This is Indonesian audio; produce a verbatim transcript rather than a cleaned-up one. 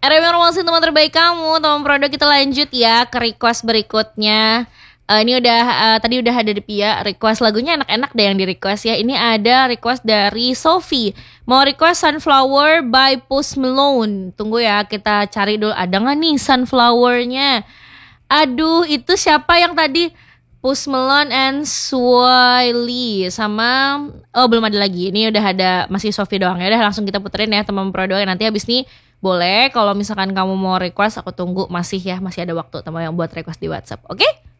R M Promosi teman terbaik kamu, teman produk. Kita lanjut ya ke request berikutnya. Uh, ini udah uh, tadi udah ada di Pia request lagunya, enak-enak deh yang di request ya. Ini ada request dari Sophie, mau request Sunflower by Post Malone. Tunggu ya, kita cari dulu ada nggak nih Sunflowernya. Aduh, itu siapa yang tadi? Post Malone and Swiley sama oh belum ada lagi. Ini udah ada, masih Sophie doang ya. Udah langsung kita puterin ya teman produk. Nanti habis nih boleh kalau misalkan kamu mau request, aku tunggu masih ya, masih ada waktu teman yang buat request di WhatsApp. Oke? Okay?